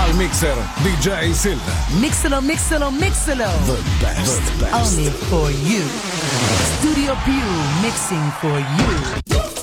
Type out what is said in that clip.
Al mixer DJ Silva. Mixalo, mixalo, mixalo. The best. Only for you. Studio Più, mixing for you.